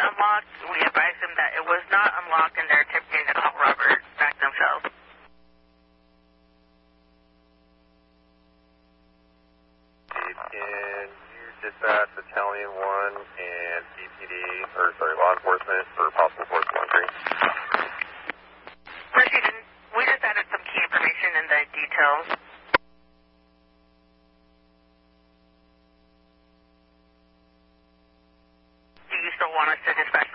unlocked. We advised them that it was not unlocked and they're attempting to call Robert back themselves. Can you dispatch Battalion 1 and BPD, law enforcement for possible force monitoring? Proceeding. We just added some key information in the details. Do you still want us to dispatch